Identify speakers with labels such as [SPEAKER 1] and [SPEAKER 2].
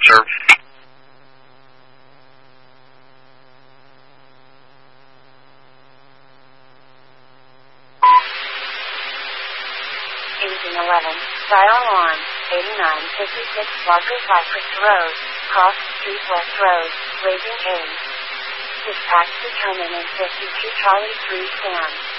[SPEAKER 1] sir.
[SPEAKER 2] Engine 11, dial on, 8956 Walker Cypress Road, Cross Street West Road, raising A. Dispatch determinant 52 Charlie 3 Sam.